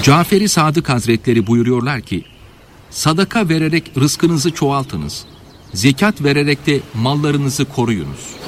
Cafer-i Sadık Hazretleri buyuruyorlar ki, sadaka vererek rızkınızı çoğaltınız, zekat vererek de mallarınızı koruyunuz.